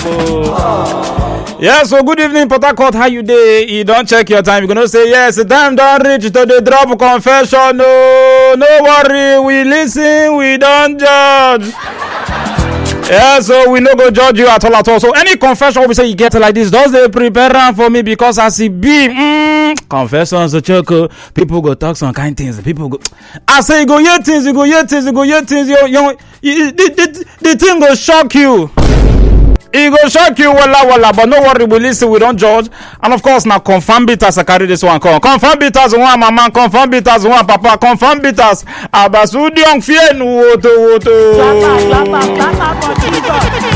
Yeah, so good evening, Port Harcourt. How you dey? You don't check your time. You're gonna say yes. The time don't reach to the drop confession. No worry. We listen. We don't judge. Yeah, so we no go judge you at all. So any confession we say you get like this, does they prepare am for me because as it be confessions the choco, people go talk some kind things. People go, I say you go hear things. The thing go shock you. It go shock you, walla, but no worry, we listen, we don't judge. And of course, now confirm bitters, I carry this one. Confirm bitters, one mama, confirm bitters, one papa, confirm bitters. Abasudi on fear, woto.